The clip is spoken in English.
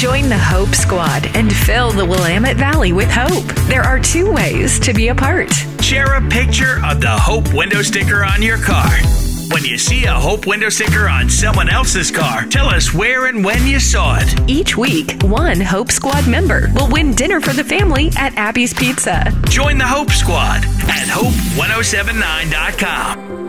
Join the Hope Squad and fill the Willamette Valley with hope. There are 2 ways to be a part. Share a picture of the Hope window sticker on your car. When you see a Hope window sticker on someone else's car, tell us where and when you saw it. Each week, one Hope Squad member will win dinner for the family at Abby's Pizza. Join the Hope Squad at hope1079.com.